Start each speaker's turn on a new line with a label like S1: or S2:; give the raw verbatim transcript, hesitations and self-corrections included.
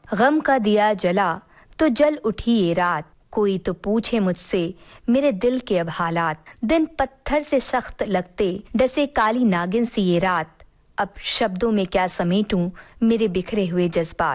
S1: गम का दिया जला तो जल उठी ये रात, कोई तो पूछे मुझसे मेरे दिल के अब हालात। दिन पत्थर से सख्त लगते डसे काली नागिन सी ये रात, अब शब्दों में क्या समेटूं मेरे बिखरे हुए जज्बात।